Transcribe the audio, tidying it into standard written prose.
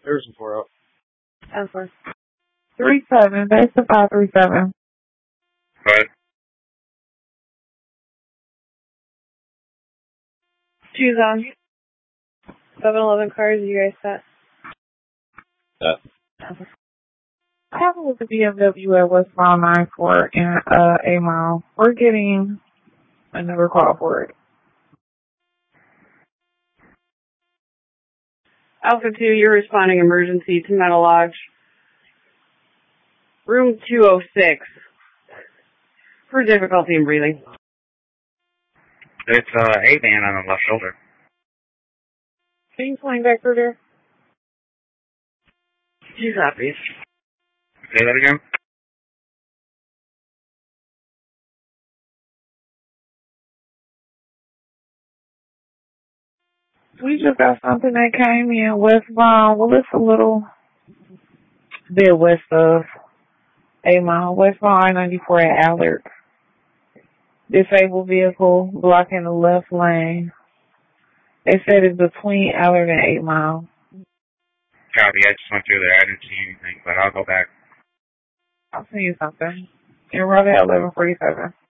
There's some 4 out. 10-4. 3-7. That's the 537. What? 2 zone. 7-11 cars, you guys set? Set. Having with the BMW at West Mile 94 and A Mile. We're getting another call for it. Alpha 2, you're responding emergency to Metal Lodge. Room 206. For difficulty in breathing. It's A-man on the left shoulder. Can you flying back through there? 2 copies. Say that again? We just got something that came in westbound. Well, it's a little bit west of A Mile, westbound I-94 at Allard. Disabled vehicle blocking the left lane. They said it's between Allard and 8 Mile. Copy, I just went through there. I didn't see anything, but I'll go back. I'll send you something. And right at 11:47.